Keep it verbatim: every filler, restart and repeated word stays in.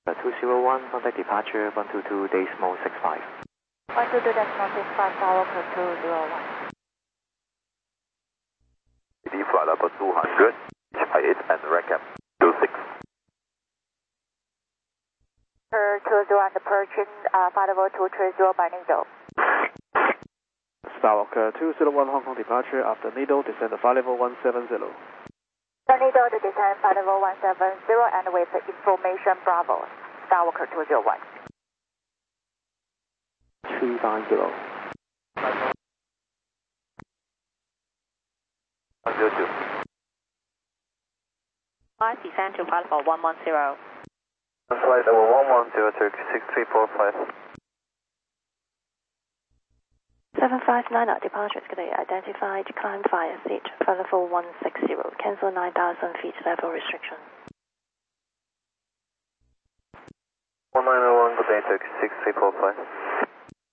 two zero one, contact departure one two two decimal six five. one two two decimal six five, Skywalker two zero one. D flight level two hundred, five eight and recap two six. Per two zero and approaching uh, five level two three zero by Nido. Skywalker two zero one, Hong Kong departure after Nido, descend to flight level one seven zero. Nido to descend flight level one seven zero and with information Bravo, Skywalker two zero one. two nine zero. one zero two. Five descend to flight level one one zero. Flight level one one zero, Turkey six three four five. seven five nine out departure is clear. Identified climb via seat for level one six zero. Cancel nine thousand feet level restriction. one nine zero one, good day, Turkey six three four five.